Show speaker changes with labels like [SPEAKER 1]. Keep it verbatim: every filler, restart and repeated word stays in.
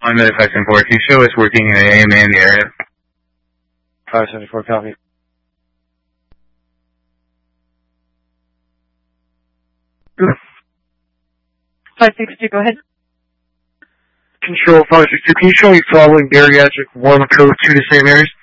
[SPEAKER 1] I'm at five seventy-four. Can you show us working in A M A in the area?
[SPEAKER 2] five seventy-four, copy.
[SPEAKER 3] five sixty-two, go ahead.
[SPEAKER 2] Control five sixty-two, can you show me following bariatric one code two to same areas?